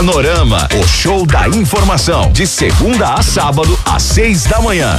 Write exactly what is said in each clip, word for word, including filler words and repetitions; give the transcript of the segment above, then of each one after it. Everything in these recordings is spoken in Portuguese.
Panorama, o show da informação, de segunda a sábado, às seis da manhã.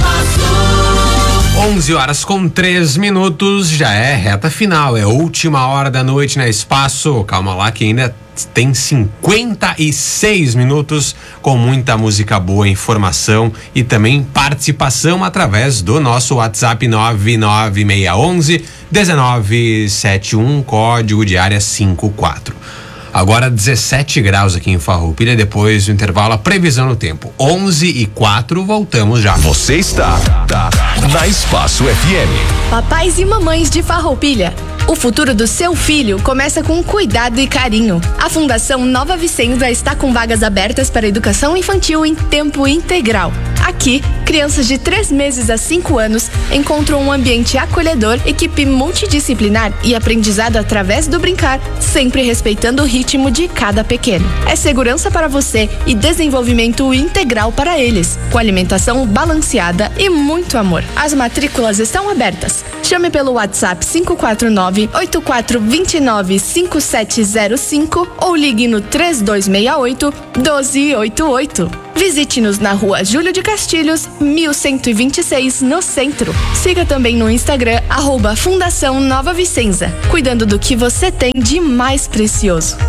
onze horas com três minutos, já é reta final, é última hora da noite na Espaço. Calma lá que ainda tem cinquenta e seis minutos com muita música boa, informação e também participação através do nosso WhatsApp nove nove seis um um, um nove sete um, código de área cinquenta e quatro. Agora dezessete graus aqui em Farroupilha, depois do intervalo, a previsão no tempo. onze e quatro, voltamos já. Você está tá, na Espaço F M. Papais e mamães de Farroupilha, o futuro do seu filho começa com cuidado e carinho. A Fundação Nova Vicenza está com vagas abertas para educação infantil em tempo integral. Aqui, crianças de três meses a cinco anos encontram um ambiente acolhedor, equipe multidisciplinar e aprendizado através do brincar, sempre respeitando o ritmo de cada pequeno. É segurança para você e desenvolvimento integral para eles, com alimentação balanceada e muito amor. As matrículas estão abertas. Chame pelo WhatsApp cinco quatro nove, oito quatro dois nove, cinco sete zero cinco ou ligue no três dois seis oito, um dois oito oito. Visite-nos na rua Júlio de Castilhos, mil cento e vinte e seis, no centro. Siga também no Instagram, arroba Fundação Nova Vicenza, cuidando do que você tem de mais precioso.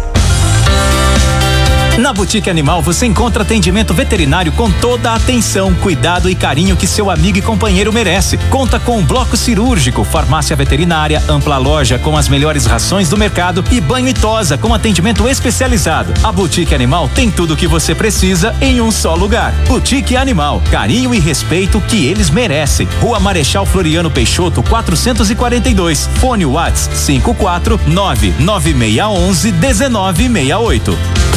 Na Boutique Animal você encontra atendimento veterinário com toda a atenção, cuidado e carinho que seu amigo e companheiro merece. Conta com um bloco cirúrgico, farmácia veterinária, ampla loja com as melhores rações do mercado e banho e tosa com atendimento especializado. A Boutique Animal tem tudo o que você precisa em um só lugar. Boutique Animal, carinho e respeito que eles merecem. Rua Marechal Floriano Peixoto, quatrocentos e quarenta e dois. Fone Whats cinco quatro nove nove seis um um, um nove seis oito.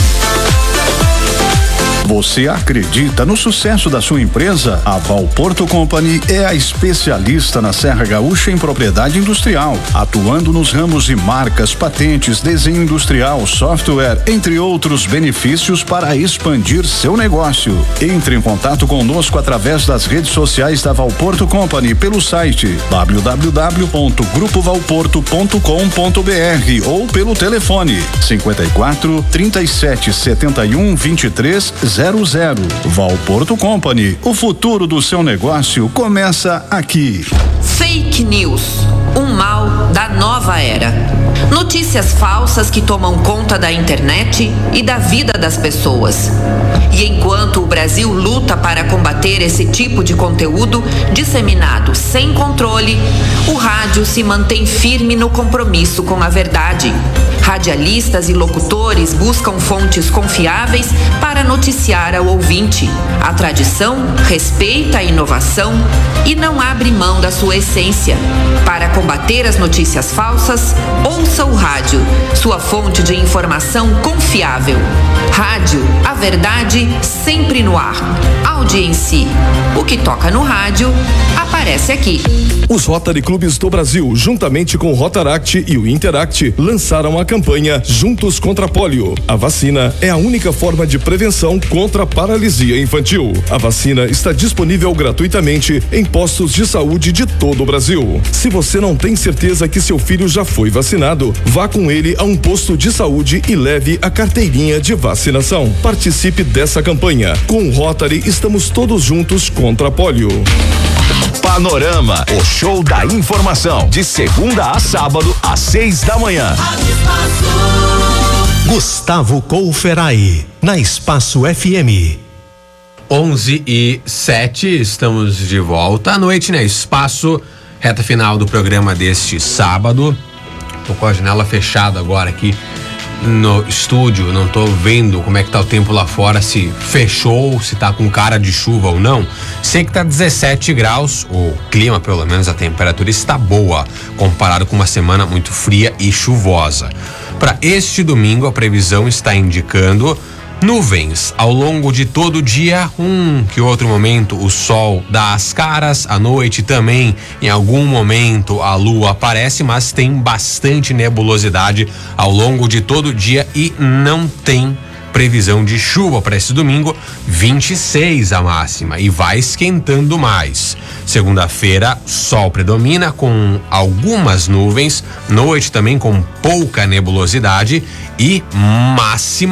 Você acredita no sucesso da sua empresa? A Valporto Company é a especialista na Serra Gaúcha em propriedade industrial, atuando nos ramos de marcas, patentes, desenho industrial, software, entre outros benefícios para expandir seu negócio. Entre em contato conosco através das redes sociais da Valporto Company pelo site w w w ponto grupo valporto ponto com ponto b r ou pelo telefone cinquenta e quatro, trinta e sete, setenta e um, vinte e três zero zero. Valporto Company, o futuro do seu negócio começa aqui. Fake news, um mal da nova era. Notícias falsas que tomam conta da internet e da vida das pessoas. E enquanto o Brasil luta para combater esse tipo de conteúdo disseminado sem controle, o rádio se mantém firme no compromisso com a verdade. Radialistas e locutores buscam fontes confiáveis para noticiar ao ouvinte. A tradição respeita a inovação e não abre mão da sua essência. Para combater as notícias falsas, ouça o rádio, sua fonte de informação confiável. Rádio, a verdade sempre no ar. Audiência. O que toca no rádio, aparece aqui. Os Rotary Clubes do Brasil, juntamente com o Rotaract e o Interact, lançaram a campanha Juntos contra a Polio. A vacina é a única forma de prevenção contra a paralisia infantil. A vacina está disponível gratuitamente em postos de saúde de todo o Brasil. Se você não tem certeza que seu filho já foi vacinado, vá com ele a um posto de saúde e leve a carteirinha de vacinação. Participe dessa campanha. Com o Rotary, estamos todos juntos contra a polio. Panorama, o show da informação, de segunda a sábado, às seis da manhã. Gustavo Couferai, na Espaço F M. onze e sete, estamos de volta à noite, né? Espaço, reta final do programa deste sábado. Tô com a janela fechada agora aqui no estúdio, não tô vendo como é que tá o tempo lá fora, se fechou, se tá com cara de chuva ou não. Sei que tá dezessete graus, o clima, pelo menos a temperatura está boa, comparado com uma semana muito fria e chuvosa. Para este domingo, a previsão está indicando nuvens ao longo de todo o dia, um que outro momento o sol dá as caras, à noite também em algum momento a lua aparece, mas tem bastante nebulosidade ao longo de todo o dia e não tem previsão de chuva para esse domingo. Vinte e seis a máxima e vai esquentando mais. Segunda-feira, sol predomina com algumas nuvens, noite também com pouca nebulosidade e máxima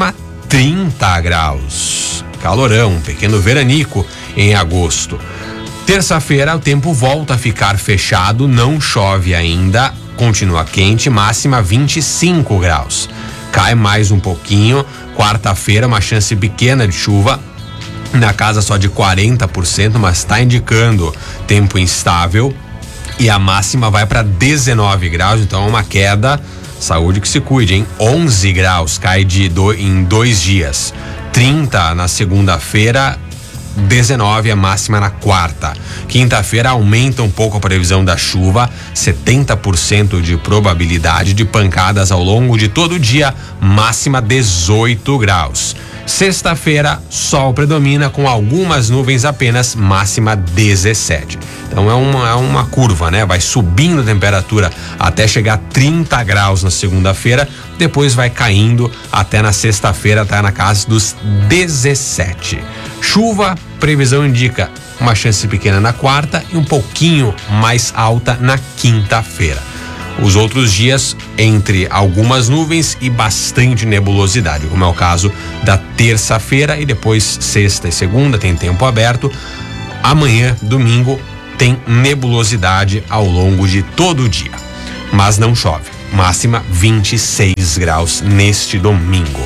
trinta graus. Calorão, um pequeno veranico em agosto. Terça-feira o tempo volta a ficar fechado, não chove ainda, continua quente, máxima vinte e cinco graus. Cai mais um pouquinho. Quarta-feira uma chance pequena de chuva, na casa só de quarenta por cento, mas está indicando tempo instável e a máxima vai para dezenove graus, então é uma queda. Saúde que se cuide, hein? onze graus, cai de do, em dois dias. trinta na segunda-feira, dezenove a máxima na quarta. Quinta-feira aumenta um pouco a previsão da chuva, setenta por cento de probabilidade de pancadas ao longo de todo o dia, máxima dezoito graus. Sexta-feira, sol predomina com algumas nuvens apenas, máxima dezessete. Então é uma, é uma curva, né? Vai subindo a temperatura até chegar a trinta graus na segunda-feira, depois vai caindo até na sexta-feira, tá na casa dos dezessete. Chuva, previsão indica uma chance pequena na quarta e um pouquinho mais alta na quinta-feira. Os outros dias, entre algumas nuvens e bastante nebulosidade, como é o caso da terça-feira, e depois sexta e segunda tem tempo aberto. Amanhã, domingo, tem nebulosidade ao longo de todo o dia, mas não chove. Máxima vinte e seis graus neste domingo.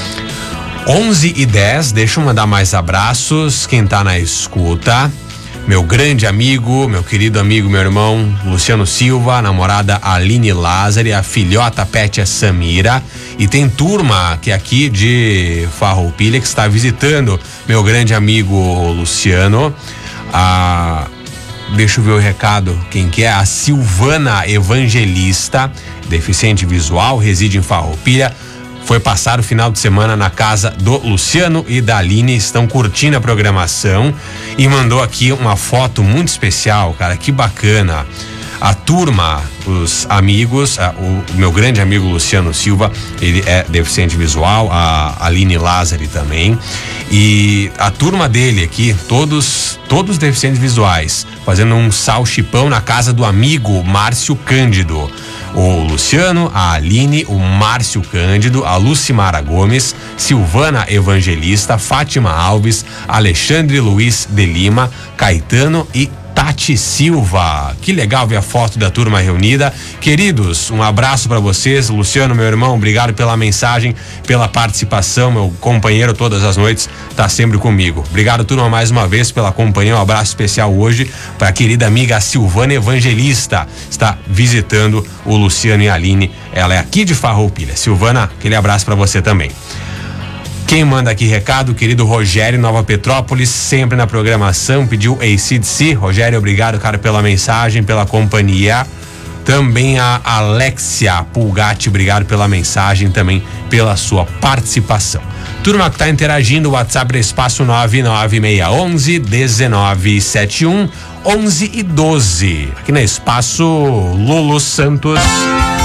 onze e dez, deixa eu mandar mais abraços. Quem tá na escuta: meu grande amigo, meu querido amigo, meu irmão Luciano Silva, a namorada Aline Lázari, a filhota Pétia Samira, e tem turma que aqui de Farroupilha que está visitando meu grande amigo Luciano. A, deixa eu ver o recado, quem que é? A Silvana Evangelista, deficiente visual, reside em Farroupilha. Foi passar o final de semana na casa do Luciano e da Aline, estão curtindo a programação e mandou aqui uma foto muito especial, cara, que bacana. A turma, os amigos, a, o, o meu grande amigo Luciano Silva, ele é deficiente visual, a Aline Lázari também, e a turma dele aqui, todos, todos deficientes visuais, fazendo um salchipão na casa do amigo Márcio Cândido. O Luciano, a Aline, o Márcio Cândido, a Lucimara Gomes, Silvana Evangelista, Fátima Alves, Alexandre Luiz de Lima, Caetano e Tati Silva. Que legal ver a foto da turma reunida. Queridos, um abraço para vocês. Luciano, meu irmão, obrigado pela mensagem, pela participação. Meu companheiro todas as noites tá sempre comigo. Obrigado, turma, mais uma vez pela companhia. Um abraço especial hoje para a querida amiga Silvana Evangelista. Está visitando o Luciano e a Aline. Ela é aqui de Farroupilha. Silvana, aquele abraço para você também. Quem manda aqui recado, querido Rogério, Nova Petrópolis, sempre na programação, pediu A C D C. Rogério, obrigado, cara, pela mensagem, pela companhia. Também a Alexia Pulgatti, obrigado pela mensagem, também pela sua participação. Turma que tá interagindo, o WhatsApp é espaço nove nove seis um um, um nove sete um, onze e doze. Aqui na Espaço Lolo Santos.